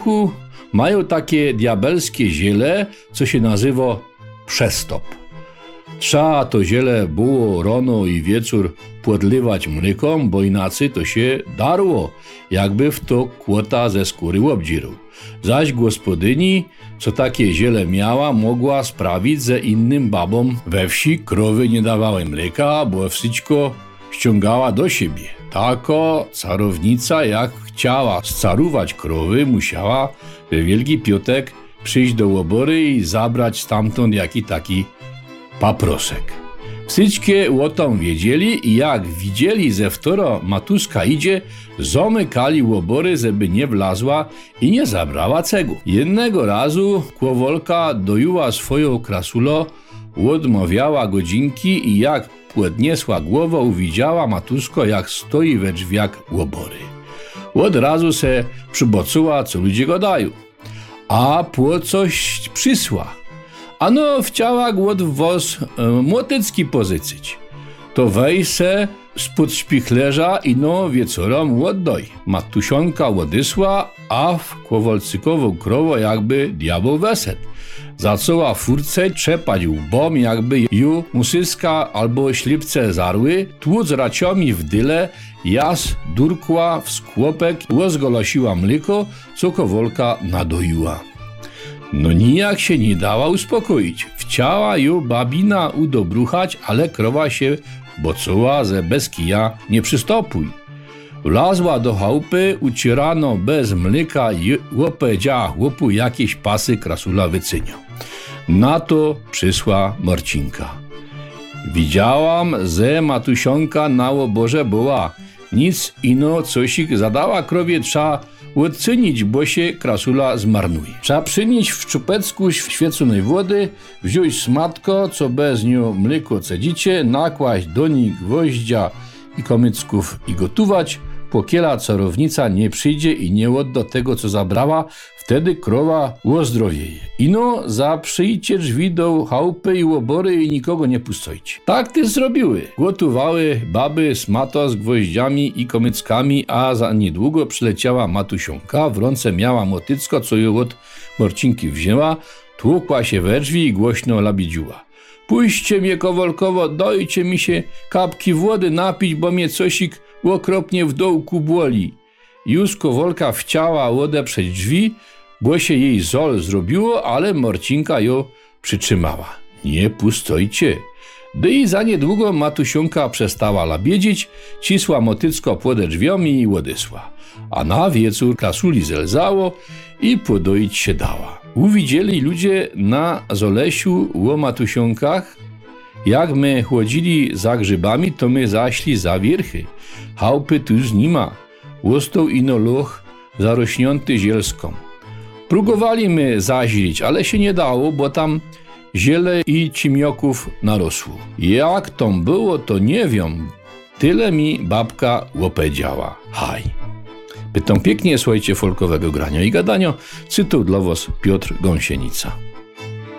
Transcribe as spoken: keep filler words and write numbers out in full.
Węchu mają takie diabelskie ziele, co się nazywa przestop. Trzeba to ziele było rano i wieczór podliwać mlekom, bo inaczej to się darło, jakby w to kłota ze skóry obdzirał. Zaś gospodyni, co takie ziele miała, mogła sprawić, że innym babom we wsi krowy nie dawały mleka, bo wszystko ściągała do siebie. Tako carownica, jak chciała scarować krowy, musiała we Wielki Piątek przyjść do łobory i zabrać stamtąd jaki taki paprosek. Wszystkie o tym wiedzieli i jak widzieli, że wtoro matuska idzie, zamykali łobory, żeby nie wlazła i nie zabrała cegu. Jednego razu kłowolka dojuła swoją krasulo, odmawiała godzinki i jak podniesła głowę, widziała matusko, jak stoi we drzwiach łobory. Od razu se przybocuła, co ludzie gadają. A po coś przysła. Ano chciała głod w woz e, młotycki pozyczyć. To wej se spod szpichlerza i no wieczorom oddoj. Matusionka odysła, a w kłowolcykową krowę jakby diabeł weset. Zaczęła furce trzepać łbom, jakby ju musyska albo ślipce zarły, tłuc raciomi w dyle, jas durkła w skłopek, rozgolosiła mleko, co kowolka nadoiła. No nijak się nie dała uspokoić. Chciała ją babina udobruchać, ale krowa się bocuła, że bez kija nie przystopuj. Wlazła do chałupy, ucierano bez mleka i łopedziała chłopu jakieś pasy krasula wycyniał. Na to przysła Marcinka. Widziałam, że matusionka na łoborze była. Nic ino cosik zadała krowie, trzeba odcynić, bo się krasula zmarnuje. Trzeba przynieść w czupecku świeconej wody, wziąć smatko, co bez nią mleko cedzicie, nakłaść do nich gwoździa i komycków i gotować, pokiela carownica nie przyjdzie i nie odda tego, co zabrała, wtedy krowa uzdrowieje. Ino zaprzyjcie drzwi do chałupy i łobory i nikogo nie pustojcie. Tak ty zrobiły. Gotowały baby smato z gwoździami i komyckami, a za niedługo przyleciała matusionka, w ręce miała motycko, co ją od Marcinki wzięła, tłukła się we drzwi i głośno labidziła. Puśćcie mnie, kowolkowo, dajcie mi się kapki wody napić, bo mnie cosik okropnie w dołku boli. Już kowolka chciała odeprzeć drzwi, bo się jej zol zrobiło, ale Marcinka ją przytrzymała. Nie pustojcie. Gdy i za niedługo matusionka przestała labiedzić, cisła motycko pode drzwiami i odysła. A na wieczór krasuli zelzało i podoić się dała. Uwidzieli ludzie na Zolesiu o matusionkach. Jak my chodzili za grzybami, to my zaśli za wierchy. Chałupy tu już nie ma. Łostą ino loch zarośnięty zielską. Próbowali my zaźlić, ale się nie dało, bo tam ziele i cimioków narosło. Jak to było, to nie wiem. Tyle mi babka łopedziała. Haj. Pytam pięknie, słuchajcie folkowego grania i gadania. Cytuł dla was Piotr Gąsienica.